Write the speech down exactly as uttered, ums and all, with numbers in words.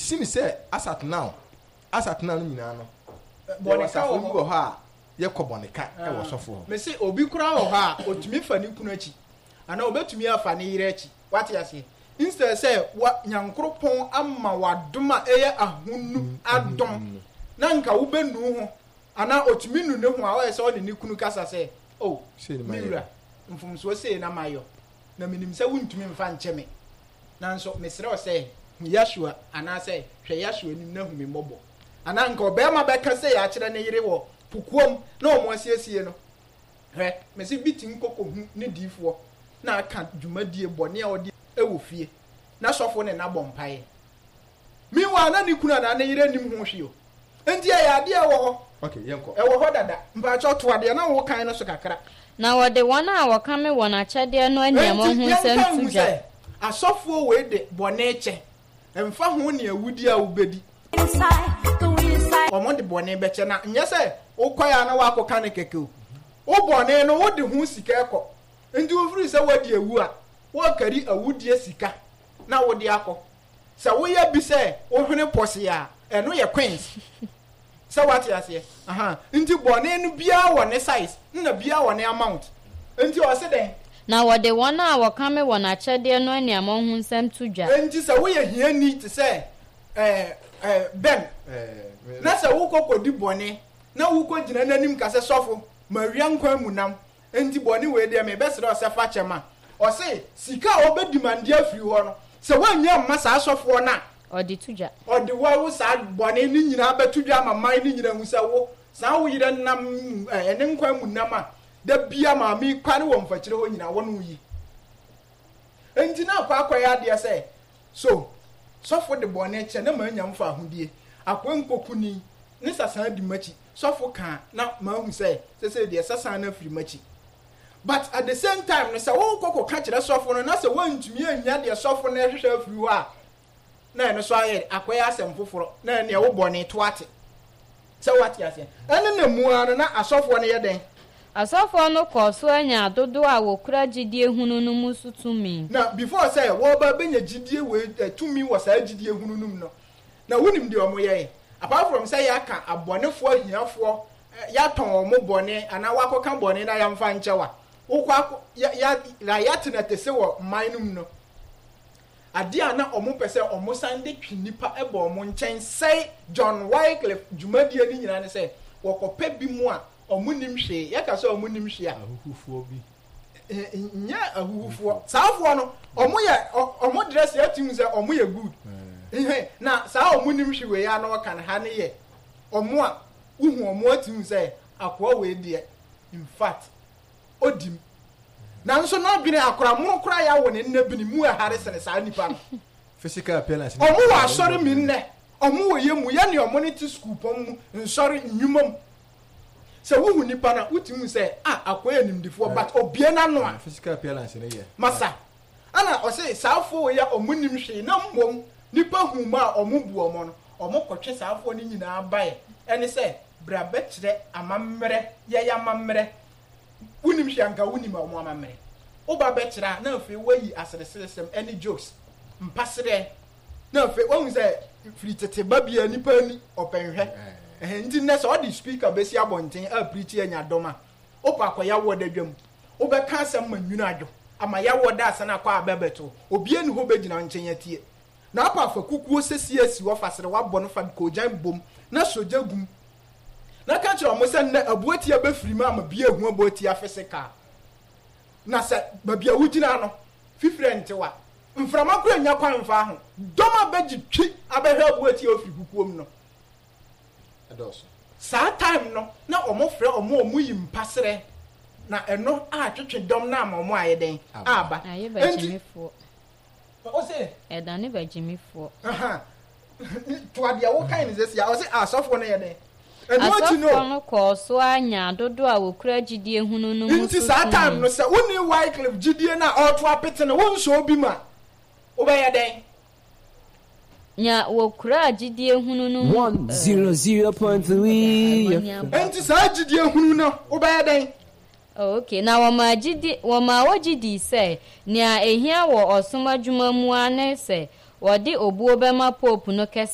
see me say asat now asat now no nyina no Bonika wo go ha ye kɔ bonika e wo sɔfo me say obi kura wo ha otumi fa ni kunu achi ana obetumi afa ni yire achi what you say instead say wa nyankropon amma wadoma eye ahunu adom na nka wo benu ho ana otumi nu ne ho a wo say o ni kunu kasa say oh miura mfumso say na mayo na minim say wuntumi mfa ncheme nanso mesere o say Yashua ana say hwe Yashua nim na hu me mobo ana nka obema beka say ya kire ne yire wo pukuom na omo asiesie no he mesi bitin kokko hu ne difo na aka dwumadie bone a odi ewo fie na sofo ne na bompae miwa na ni kuna na ne yire nim ho hwe o enti ya ade e wo okay yenko e wo ho dada mpa cho to ade na wo kan no so kakra na wo de wona a wo kan me wona achade no anyam ho nsem tuja asofo we de bone eche emfa ho ne awudi a ubedi omo de bone beche na nya se ukoya na wakoka ne keke o bone no wo de hu sika ekọ ndi ofuri se wadi ewu a wo kari awudi sika na wo de akọ se wo ya bi se wo hwene pose a eno ye queens se what ya se aha ndi bone no bia wo ne size na bia wo ne amount ndi o se den na wo de wona a wo kan me wona achade no anyam ho nsem tuja ndi se wo ye hia ni te se eh eh ben eh na se wo kokodi bone na wo ko gina nanim ka se sofo mawia nkwan munam enti bone we de me besere o se fa chema o se sika obedi mande afiri ho no se wanya mma sa sofo na odi tuja odi wa wo sa bone ni nyina betudwa mamman ni nyina hu se wo sa wo yire nam ene nkwan munam a da bia ma mi kware wo mfakire ho nyina wo no yi enti na kwa akwaya de se so sofo de bone che na manya mfa ahodie akwankokuni ni sasa di machi sofo kan na ma hu say say say de sasa na firi machi but at the same time no say wo kokko ka kire sofo no na say wantumi anya de sofo na hwehwe afiri ho a na eno so aye akwaya asem foforo na ne wo bone to ate say what ya say ene na mu ano na asofo no ye den asofo no koso anya dodo a wokura gidie hunu no musutumi na before say wo ba benya gidie we tumi wo sa gidie hunu no no na wonim de omo ye apart from say ya ka abonefo ahiafo ya ton omo bone ana wakoka bone na ya mfa nchewa ukwa ya ya la ya tenete wo mainum no ade ana omo pese omo sande twinipa ebo omo nchen say John Wycliffe dwumadie ni nyina ne say wokopa bi mu a omo nim hwe ya ka say omo nim hwe a ahuhufo bi nya ahuhufo saafo no omo ye omo dress ya tim say omo ye good eh na saa omo nim hwe we ya no kan ha ne ye omo a uhu omo atim say akwa we de in fact odim na nso na bine akora mo kora ya wo ne nnabini mu ahare sene saa nipa no physical appearance omo wa sori mi nne omo wo ye mu ye ne omo ne ti school pom mu nsori nnwumam se wo hu nipa na utim say ah akwa enimdifo but obie na no a physical appearance ne ye masa ana o say saafo ya omo nim hwe na mmom nipa hu ma omo bu omo no omo kotwe saafo ni nyina bae ene say bra bekire amammere ye ya amammere unim hyanka unim omo amammere oba bekira na afi wayi aseresesem any jokes mpasere na afi won say free tete babia nipa ni openhwe eh ndi na so the speaker besi abonten a preach anya doma opa akoya woda dwam obeka asem manwunu adwo ama ya woda asana kwa abebeto obie ni ho begina nchen yatie na apa afa kukuo sesi asi wo fasere wabɔ no fa kojan bom na soja gum na ka kire omo se na abuati abafiri ma ama bia hu abuati afeseka na se babia wugina no fifire ntewa mframa kura nya kwan mfa ho doma beji twi abehwe abuati ofiri kukuom no adoso sa time no na omo frɛ omo omo yi mpasere na eno a twetwe dom na ama omo ayeden aba enti o se edane bajimifo aha to adia wo kan ni sesi ya o se asofo no yeden asofo no koso anya dodo a wokura gidie hunu no musu nti sa time no se woni Wycliffe gidie na auto apete no won so obi ma wo be yeden nya wokura gidie hunu no one hundred point three enti sa gidie hunu no wo be yeden okay na wama gidi wama wagidi say nia ehia wo osoma dwuma mu ane say wodi obuo bema pope no